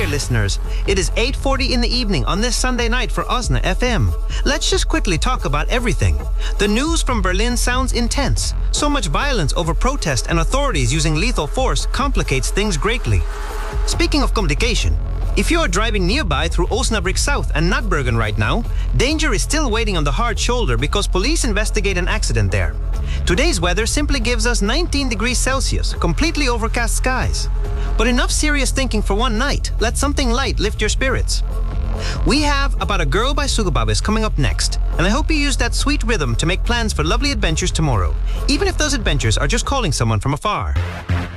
listeners. It is 8:40 in the evening on this Sunday night for Osna FM. Let's just quickly talk about everything. The news from Berlin sounds intense. So much violence over protest and authorities using lethal force complicates things greatly. Speaking of complication, if you are driving nearby through Osnabrück South and Nutbergen right now, danger is still waiting on the hard shoulder because police investigate an accident there. Today's weather simply gives us 19 degrees Celsius, completely overcast skies. But enough serious thinking for one night. Let something light lift your spirits. We have About a Girl by Sugababis coming up next, and I hope you use that sweet rhythm to make plans for lovely adventures tomorrow, even if those adventures are just calling someone from afar.